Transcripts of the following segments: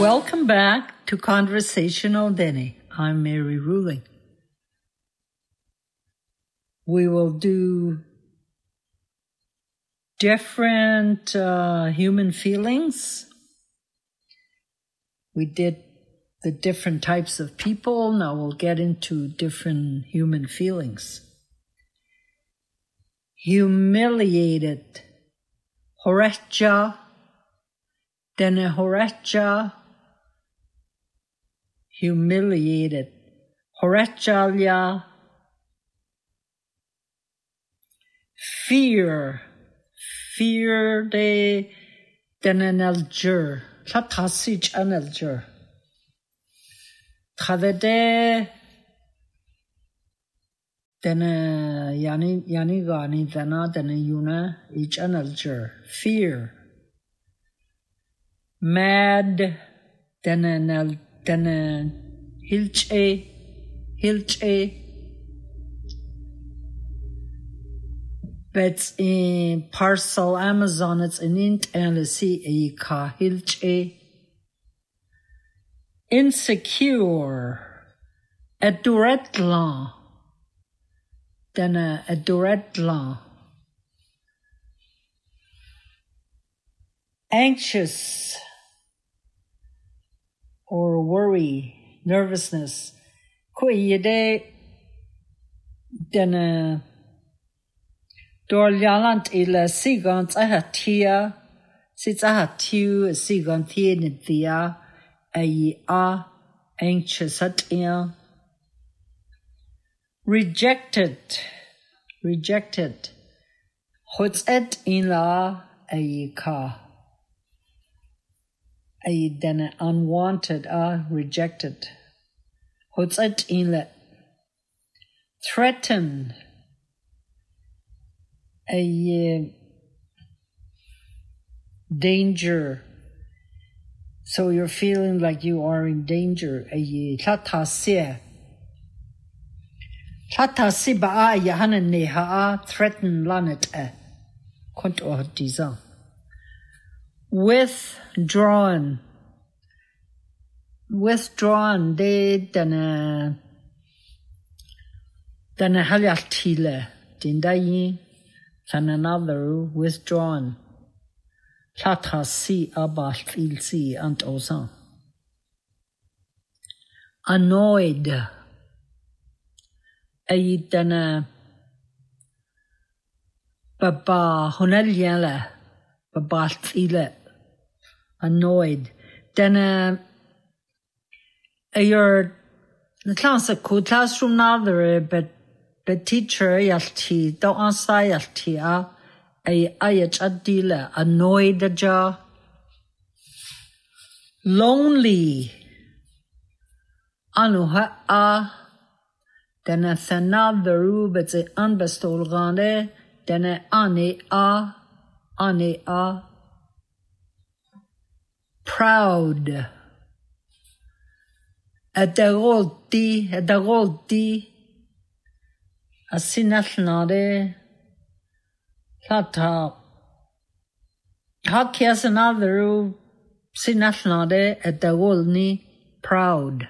Welcome back to Conversational Denny. I'm Mary Ruling. We will do different human feelings. We did the different types of people. Now we'll get into different human feelings. Humiliated. Horecha. Dene horecha. Humiliated. Horechalia. Fear. Fear de denenelger. Tatasich anelger. Khadede dene yani gani dana dene yuna each anelger. Fear. Mad dene hilche. But in parcel Amazon, it's an int and a C ka hilche. Insecure. Aduretlan. Then aduretlan. Anxious. Or worry, nervousness. Kuyide. Then Dorjalant ila sigant ahatia, sits ahatiu, sigantia nitia, a anxious atia. Rejected. Hots et in la ka. Then unwanted, rejected. Hots et in la. Threaten. Danger. So you're feeling like you are in danger. Tlatasi ba'a yahanan neha'a threaten lanet kont or dizan. Withdrawn de dana halyatile dindayi. And another withdrawn. Tlatasi abalfilsi ant osan. Annoyed. Ayitana baba honelyala babalfile. Annoyed. Then you're the classroom now but teacher yalti don't answer yalti ayach adila annoyed ja lonely anuha then another but the unbestol gane then ane proud adagolti Asinathnade Tata Hakias another Sinathnade at the Wolni proud.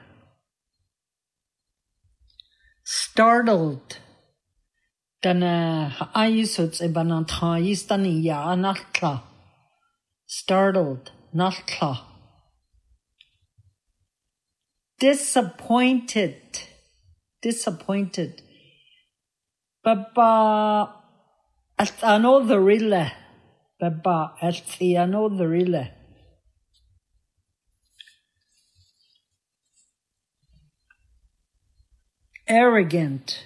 Startled Dana Ayusuts Ebananta Yistani Ya Natla. Startled Natla. Disappointed. Baba another rilla. Baba another rilla. Arrogant.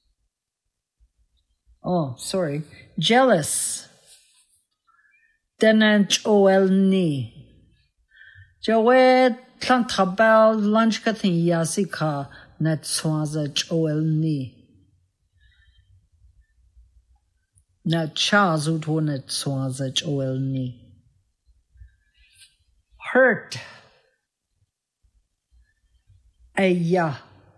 Oh, sorry. Jealous. Denanch oelni. Joe tlantabel lunch kathin yasika net swazach oelni. Na chazut wonet swazach oelni. Hurt. Ayah.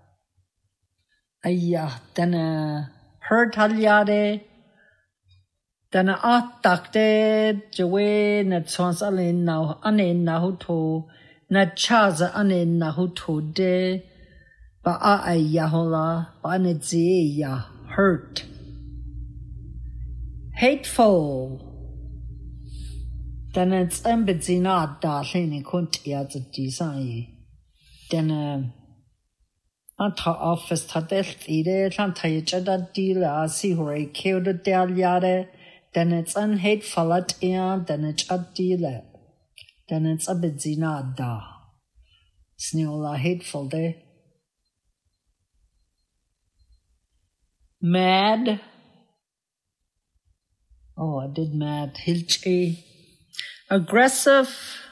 Then hurt halyade. Then atakte jawe net swaz alin now anin nahuto na chaza ane na hutode ba a yahola ba ne ya hurt. Hateful. Then it's embedzina da lini kunt ya design. Then anta office tadelt ide tanta yada deal see hore killed the yade. Then it's unhateful at ear, then it's a deal. Then it's a bedzina da. Sniola hateful day. Mad. Oh, I did mad. Hilchi. Aggressive.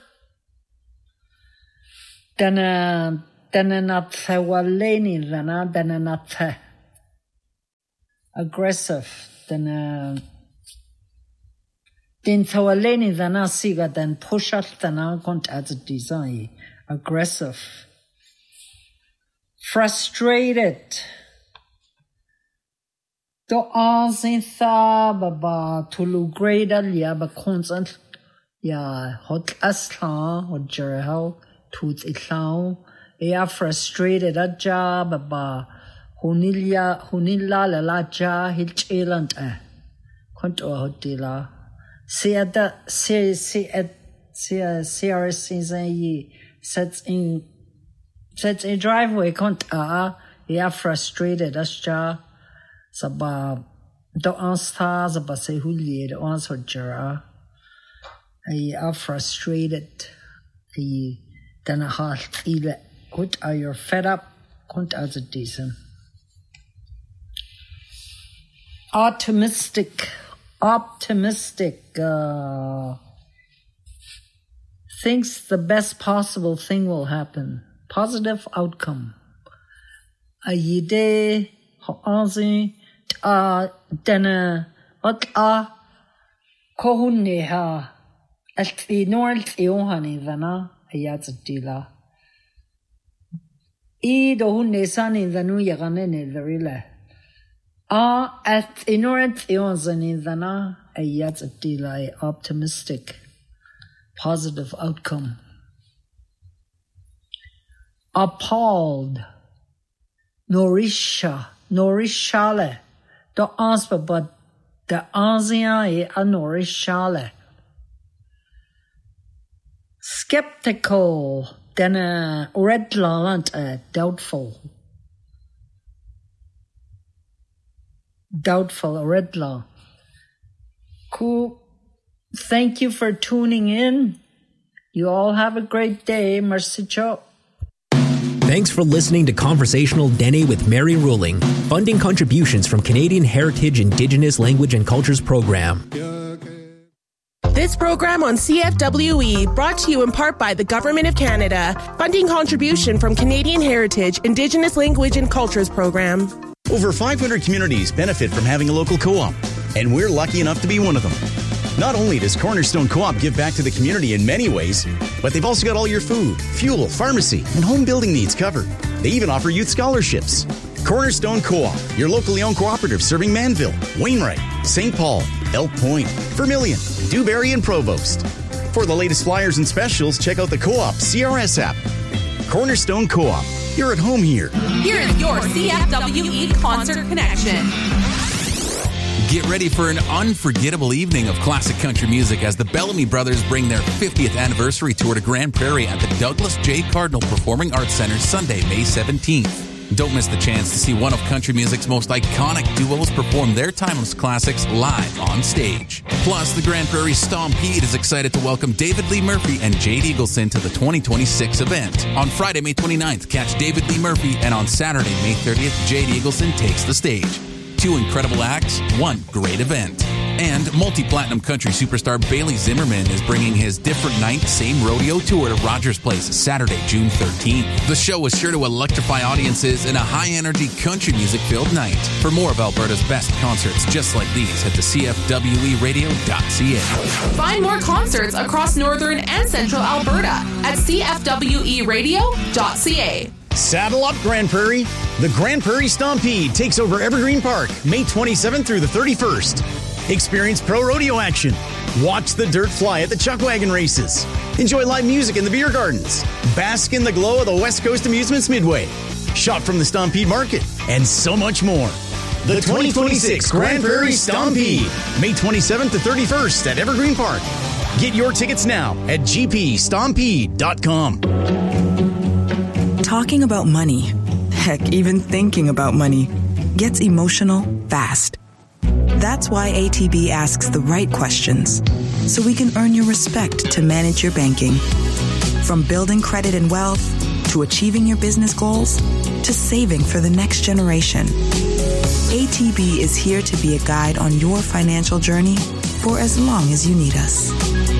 Dana nathe waleni lana dana nathe. Aggressive. Dana din thawaleni lana siga dan push out dana kont as a design. Aggressive. Frustrated. Do anzintha baba tulu grade ya ba constant ya hot asla or jerhel tooth itlau ya frustrated aja baba hunilla la ja hilchelant konto hotila seada se CRC sets in driveway kont ya frustrated aja Saba do ansta saba se hulie do answer jara. I are frustrated. I then a heart ile. What are you fed up? Kunt as a decent. Optimistic. Thinks the best possible thing will happen. Positive outcome. Ayide ho'azi. Dana kohunneha altinort eohani vana ayatsatila. Dohunne sani vanu yaganene verile. At inort eonzani vana ayatsatila optimistic. Positive outcome. Appalled. Norishale. The answer, but the answer is norishale. Skeptical, then redland, doubtful. Doubtful, redlaw. Cool. Thank you for tuning in. You all have a great day. Merci. Thanks for listening to Conversational Dene with Mary Ruling, funding contributions from Canadian Heritage Indigenous Language and Cultures Program. This program on CFWE brought to you in part by the Government of Canada, funding contribution from Canadian Heritage Indigenous Language and Cultures Program. Over 500 communities benefit from having a local co-op, and we're lucky enough to be one of them. Not only does Cornerstone Co-op give back to the community in many ways, but they've also got all your food, fuel, pharmacy, and home building needs covered. They even offer youth scholarships. Cornerstone Co-op, your locally owned cooperative serving Manville, Wainwright, St. Paul, Elk Point, Vermilion, Dewberry, and Provost. For the latest flyers and specials, check out the Co-op CRS app. Cornerstone Co-op, you're at home here. Here is your CFWE Concert Connection. Get ready for an unforgettable evening of classic country music as the Bellamy Brothers bring their 50th anniversary tour to Grand Prairie at the Douglas J. Cardinal Performing Arts Center Sunday, May 17th. Don't miss the chance to see one of country music's most iconic duos perform their timeless classics live on stage. Plus, the Grand Prairie Stompede is excited to welcome David Lee Murphy and Jade Eagleson to the 2026 event. On Friday, May 29th, catch David Lee Murphy, and on Saturday, May 30th, Jade Eagleson takes the stage. 2 incredible acts, 1 great event. And multi-platinum country superstar Bailey Zimmerman is bringing his Different Night, Same Rodeo tour to Rogers Place Saturday, June 13th. The show is sure to electrify audiences in a high-energy country music-filled night. For more of Alberta's best concerts just like these, head to cfweradio.ca. Find more concerts across northern and central Alberta at cfweradio.ca. Saddle up, Grand Prairie. The Grand Prairie Stompede takes over Evergreen Park May 27th through the 31st. Experience pro rodeo action, Watch the dirt fly at the Chuck Wagon races. Enjoy live music in the beer gardens. Bask in the glow of the West Coast Amusements Midway. Shop from the Stampede Market. And so much more. The 2026 Grand Prairie Stampede. May 27th to 31st at Evergreen Park. Get your tickets now at gpstampede.com. Talking about money, heck, even thinking about money, gets emotional fast. That's why ATB asks the right questions, so we can earn your respect to manage your banking. From building credit and wealth, to achieving your business goals, to saving for the next generation. ATB is here to be a guide on your financial journey for as long as you need us.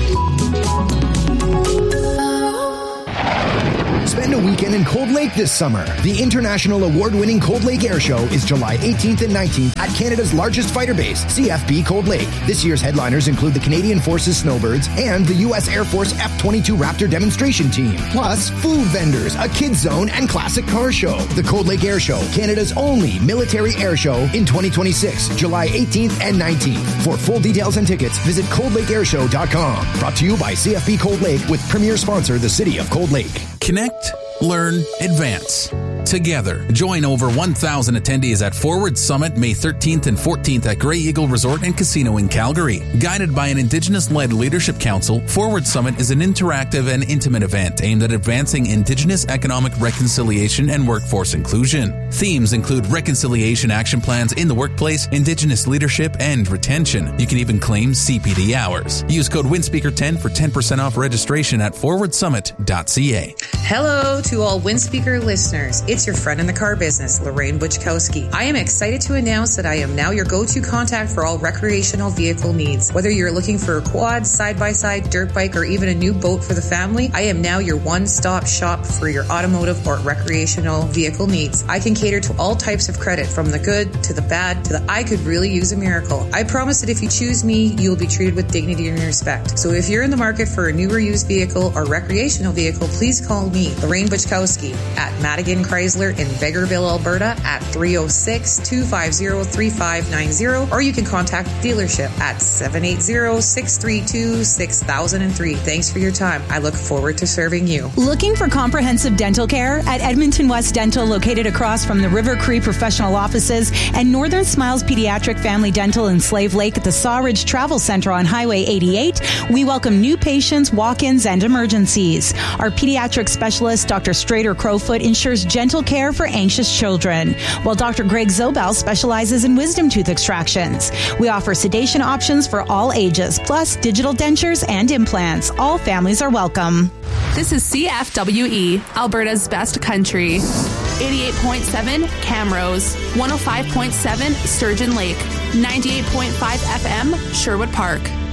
Spend a weekend in Cold Lake this summer. The international award-winning Cold Lake Air Show is July 18th and 19th at Canada's largest fighter base, CFB Cold Lake. This year's headliners include the Canadian Forces Snowbirds and the U.S. Air Force F-22 Raptor demonstration team. Plus, food vendors, a kids zone, and classic car show. The Cold Lake Air Show, Canada's only military air show in 2026, July 18th and 19th. For full details and tickets, visit coldlakeairshow.com. Brought to you by CFB Cold Lake with premier sponsor, the City of Cold Lake. Connect, learn, advance. Together, join over 1,000 attendees at Forward Summit May 13th and 14th at Grey Eagle Resort and Casino in Calgary. Guided by an Indigenous-led leadership council, Forward Summit is an interactive and intimate event aimed at advancing Indigenous economic reconciliation and workforce inclusion. Themes include reconciliation action plans in the workplace, Indigenous leadership, and retention. You can even claim CPD hours. Use code WINSPEAKER10 for 10% off registration at forwardsummit.ca. Hello to all WindSpeaker listeners. It's your friend in the car business, Lorraine Butchkowski. I am excited to announce that I am now your go-to contact for all recreational vehicle needs. Whether you're looking for a quad, side-by-side, dirt bike, or even a new boat for the family, I am now your one-stop shop for your automotive or recreational vehicle needs. I can cater to all types of credit, from the good to the bad to the I could really use a miracle. I promise that if you choose me, you will be treated with dignity and respect. So if you're in the market for a new or used vehicle or recreational vehicle, please call me, Lorraine Butchkowski, at Madigan Chrysler in Vegreville, Alberta at 306-250-3590, or you can contact the dealership at 780-632-6003. Thanks for your time. I look forward to serving you. Looking for comprehensive dental care? At Edmonton West Dental, located across from the River Cree Professional Offices and Northern Smiles Pediatric Family Dental in Slave Lake at the Sawridge Travel Center on Highway 88, we welcome new patients, walk-ins, and emergencies. Our pediatric specialist, Dr. Strader Crowfoot, ensures gentle care for anxious children, while Dr. Greg Zobel specializes in wisdom tooth extractions. We offer sedation options for all ages, plus digital dentures and implants. All families are welcome. This is CFWE, Alberta's best country. 88.7 Camrose, 105.7 Sturgeon Lake, 98.5 FM Sherwood Park.